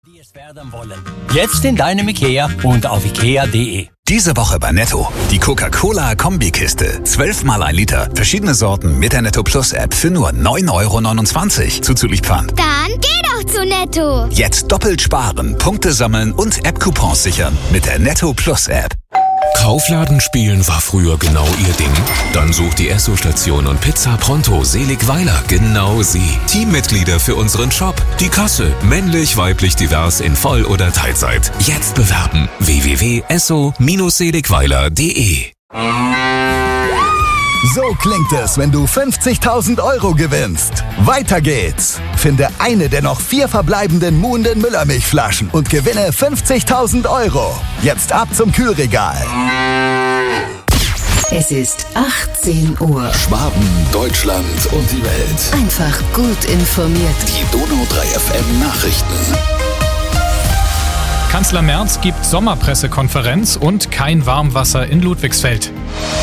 Die es werden wollen. Jetzt in deinem Ikea und auf ikea.de. Diese Woche bei Netto. Die Coca-Cola-Kombikiste. 12 mal 1 Liter. Verschiedene Sorten mit der Netto Plus App für nur 9,29 € zuzüglich Pfand. Dann geh doch zu Netto. Jetzt doppelt sparen, Punkte sammeln und App-Coupons sichern mit der Netto Plus App. Kaufladen spielen war früher genau ihr Ding? Dann sucht die Esso-Station und Pizza Pronto Seligweiler genau Sie. Teammitglieder für unseren Shop. Die Kasse. Männlich, weiblich, divers in Voll- oder Teilzeit. Jetzt bewerben. www.esso-seligweiler.de. So klingt es, wenn du 50.000 € gewinnst. Weiter geht's. Finde eine der noch 4 verbleibenden Muhnden Müllermilchflaschen und gewinne 50.000 €. Jetzt ab zum Kühlregal. Es ist 18 Uhr. Schwaben, Deutschland und die Welt. Einfach gut informiert. Die Donau 3 FM Nachrichten. Kanzler Merz gibt Sommerpressekonferenz und kein Warmwasser in Ludwigsfeld.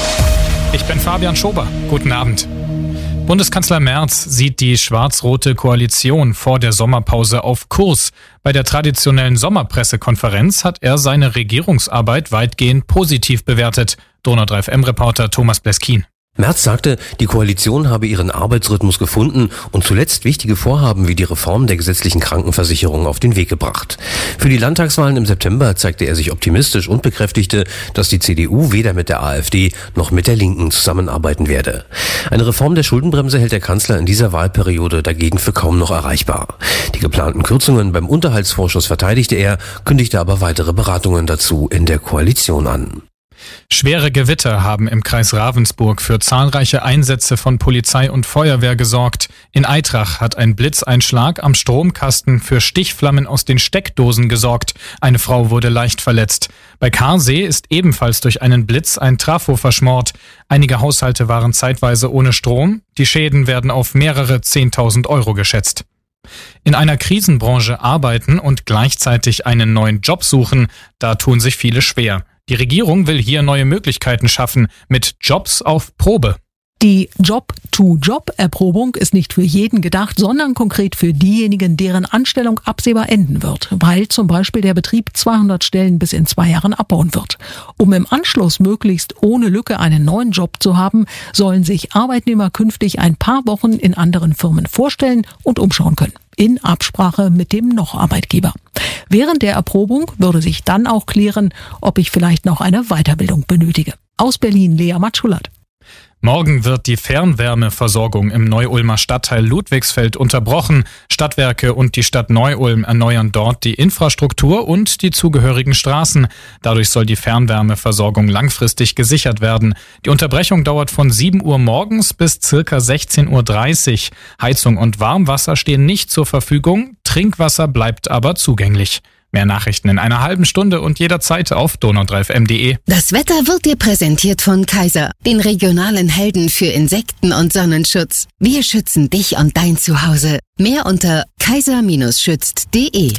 Ich bin Fabian Schober. Guten Abend. Bundeskanzler Merz sieht die schwarz-rote Koalition vor der Sommerpause auf Kurs. Bei der traditionellen Sommerpressekonferenz hat er seine Regierungsarbeit weitgehend positiv bewertet. Donau 3 FM-Reporter Thomas Bleskin. Merz sagte, die Koalition habe ihren Arbeitsrhythmus gefunden und zuletzt wichtige Vorhaben wie die Reform der gesetzlichen Krankenversicherung auf den Weg gebracht. Für die Landtagswahlen im September zeigte er sich optimistisch und bekräftigte, dass die CDU weder mit der AfD noch mit der Linken zusammenarbeiten werde. Eine Reform der Schuldenbremse hält der Kanzler in dieser Wahlperiode dagegen für kaum noch erreichbar. Die geplanten Kürzungen beim Unterhaltsvorschuss verteidigte er, kündigte aber weitere Beratungen dazu in der Koalition an. Schwere Gewitter haben im Kreis Ravensburg für zahlreiche Einsätze von Polizei und Feuerwehr gesorgt. In Aitrach hat ein Blitzeinschlag am Stromkasten für Stichflammen aus den Steckdosen gesorgt. Eine Frau wurde leicht verletzt. Bei Karsee ist ebenfalls durch einen Blitz ein Trafo verschmort. Einige Haushalte waren zeitweise ohne Strom. Die Schäden werden auf mehrere 10.000 € geschätzt. In einer Krisenbranche arbeiten und gleichzeitig einen neuen Job suchen, da tun sich viele schwer. Die Regierung will hier neue Möglichkeiten schaffen mit Jobs auf Probe. Die Job-to-Job-Erprobung ist nicht für jeden gedacht, sondern konkret für diejenigen, deren Anstellung absehbar enden wird, weil zum Beispiel der Betrieb 200 Stellen bis in 2 Jahren abbauen wird. Um im Anschluss möglichst ohne Lücke einen neuen Job zu haben, sollen sich Arbeitnehmer künftig ein paar Wochen in anderen Firmen vorstellen und umschauen können, in Absprache mit dem Noch-Arbeitgeber. Während der Erprobung würde sich dann auch klären, ob ich vielleicht noch eine Weiterbildung benötige. Aus Berlin, Lea Matschulat. Morgen wird die Fernwärmeversorgung im Neu-Ulmer Stadtteil Ludwigsfeld unterbrochen. Stadtwerke und die Stadt Neu-Ulm erneuern dort die Infrastruktur und die zugehörigen Straßen. Dadurch soll die Fernwärmeversorgung langfristig gesichert werden. Die Unterbrechung dauert von 7 Uhr morgens bis ca. 16:30 Uhr. Heizung und Warmwasser stehen nicht zur Verfügung. Trinkwasser bleibt aber zugänglich. Mehr Nachrichten in einer halben Stunde und jederzeit auf donau3fm.de. Das Wetter wird dir präsentiert von Kaiser, den regionalen Helden für Insekten- und Sonnenschutz. Wir schützen dich und dein Zuhause. Mehr unter kaiser-schützt.de.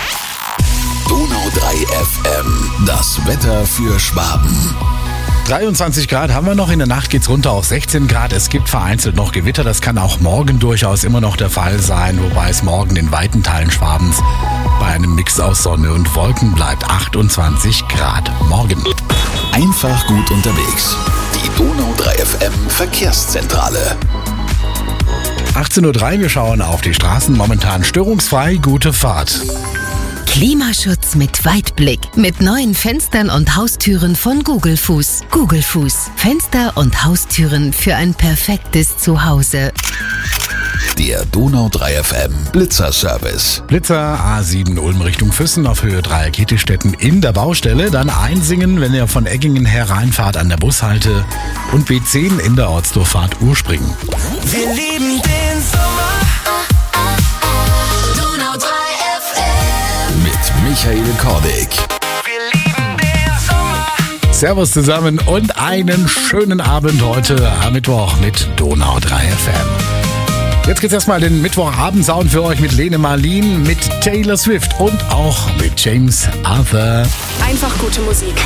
Donau 3 FM. Das Wetter für Schwaben. 23 Grad haben wir noch, in der Nacht geht's runter auf 16 Grad. Es gibt vereinzelt noch Gewitter, das kann auch morgen durchaus immer noch der Fall sein, wobei es morgen in weiten Teilen Schwabens bei einem Mix aus Sonne und Wolken bleibt. 28 Grad morgen. Einfach gut unterwegs. Die Donau 3 FM Verkehrszentrale. 18:03 Uhr, wir schauen auf die Straßen. Momentan störungsfrei, gute Fahrt. Klimaschutz mit Weitblick. Mit neuen Fenstern und Haustüren von Gugelfuß. Gugelfuß. Fenster und Haustüren für ein perfektes Zuhause. Der Donau 3 FM Blitzerservice. Blitzer A7 Ulm Richtung Füssen auf Höhe 3 Kietistetten in der Baustelle. Dann Einsingen, wenn ihr von Eggingen her reinfahrt an der Bushalte. Und B10 in der Ortsdurchfahrt Urspringen. Wir lieben den Sommer. Donau 3 FM. Mit Michael Kordig. Wir lieben den Sommer. Servus zusammen und einen schönen Abend heute am Mittwoch mit Donau 3 FM. Jetzt geht's erstmal den Mittwochabend-Sound für euch mit Lene Marlin, mit Taylor Swift und auch mit James Arthur. Einfach gute Musik.